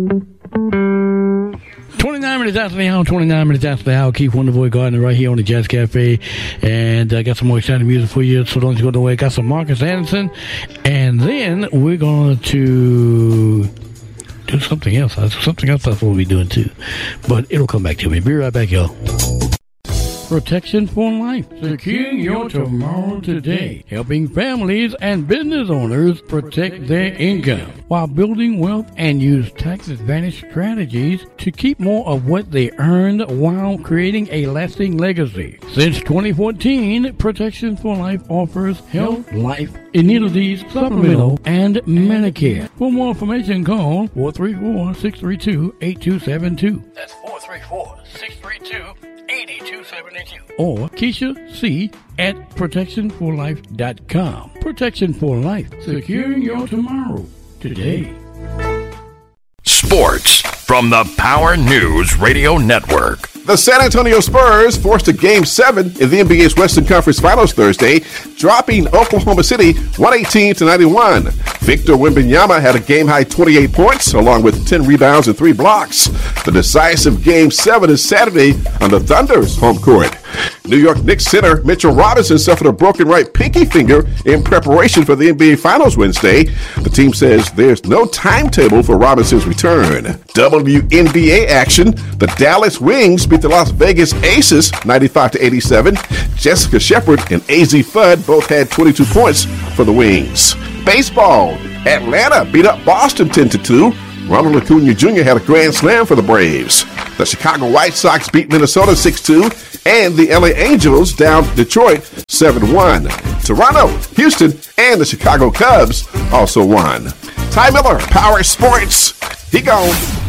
29 minutes after the hour, 29 minutes after the hour. Keith Wonderboy Gardner right here on the Jazz Cafe. And I got some more exciting music for you, so don't you go away. Got some Marcus Anderson. And then we're going to do something else. Something else that's what we'll be doing too. But it'll come back to me. Be right back, y'all. Protection for Life, securing your tomorrow today, helping families and business owners protect their income while building wealth and use tax advantage strategies to keep more of what they earned while creating a lasting legacy. Since 2014, Protection for Life offers health, life, annuities, supplemental, and Medicare. For more information, call 434-632-8272. That's 434-632-8272. Or Keisha C. at protectionforlife.com. Protection for Life, securing your tomorrow today. Sports from the Power News Radio Network. The San Antonio Spurs forced a Game 7 in the NBA's Western Conference Finals Thursday, dropping Oklahoma City 118-91. Victor Wembanyama had a game-high 28 points, along with 10 rebounds and 3 blocks. The decisive Game 7 is Saturday on the Thunder's home court. New York Knicks center Mitchell Robinson suffered a broken right pinky finger in preparation for the NBA Finals Wednesday. The team says there's no timetable for Robinson's return. WNBA action. The Dallas Wings beat the Las Vegas Aces 95-87. Jessica Shepard and AZ Fudd both had 22 points for the Wings. Baseball. Atlanta beat up Boston 10-2. Ronald Acuna Jr. had a grand slam for the Braves. The Chicago White Sox beat Minnesota 6-2, and the LA Angels down Detroit 7-1. Toronto, Houston, and the Chicago Cubs also won. Ty Miller, Power Sports. He gone.